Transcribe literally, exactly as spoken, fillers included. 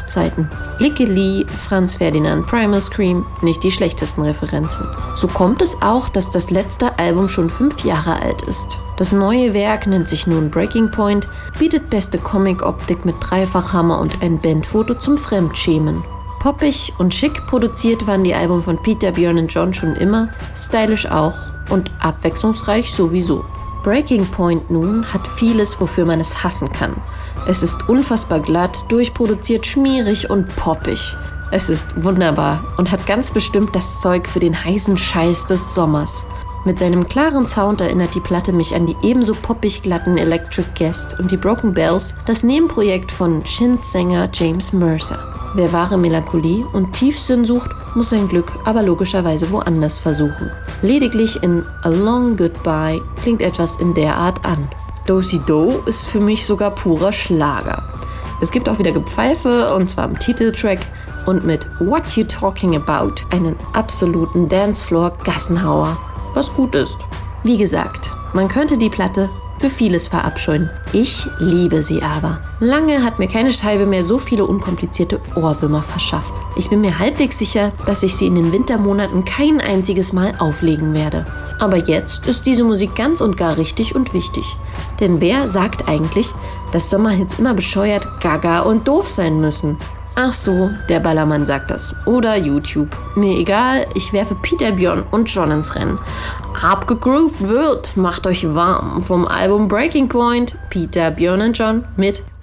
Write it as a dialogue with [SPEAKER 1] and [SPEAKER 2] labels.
[SPEAKER 1] Hochzeiten. Licky Lee, Franz Ferdinand, Primal Scream, nicht die schlechtesten Referenzen. So kommt es auch, dass das letzte Album schon fünf Jahre alt ist. Das neue Werk nennt sich nun Breaking Point, bietet beste Comic-Optik mit Dreifachhammer und ein Bandfoto zum Fremdschämen. Poppig und schick produziert waren die Alben von Peter, Björn und John schon immer, stylisch auch und abwechslungsreich sowieso. Breaking Point nun hat vieles, wofür man es hassen kann. Es ist unfassbar glatt, durchproduziert, schmierig und poppig. Es ist wunderbar und hat ganz bestimmt das Zeug für den heißen Scheiß des Sommers. Mit seinem klaren Sound erinnert die Platte mich an die ebenso poppig glatten Electric Guest und die Broken Bells, das Nebenprojekt von Shins Sänger James Mercer. Wer wahre Melancholie und Tiefsinn sucht, muss sein Glück aber logischerweise woanders versuchen. Lediglich in A Long Goodbye klingt etwas in der Art an. Do-Si-Do ist für mich sogar purer Schlager. Es gibt auch wieder Gepfeife, und zwar im Titeltrack, und mit What You Talking About einen absoluten Dancefloor-Gassenhauer, was gut ist. Wie gesagt, man könnte die Platte für vieles verabscheuen. Ich liebe sie aber. Lange hat mir keine Scheibe mehr so viele unkomplizierte Ohrwürmer verschafft. Ich bin mir halbwegs sicher, dass ich sie in den Wintermonaten kein einziges Mal auflegen werde. Aber jetzt ist diese Musik ganz und gar richtig und wichtig. Denn wer sagt eigentlich, dass Sommerhits immer bescheuert, gaga und doof sein müssen? Ach so, der Ballermann sagt das. Oder YouTube. Mir egal, ich werfe Peter, Björn und John ins Rennen. Abgegroovt wird, macht euch warm vom Album Breaking Point, Peter, Björn und John mit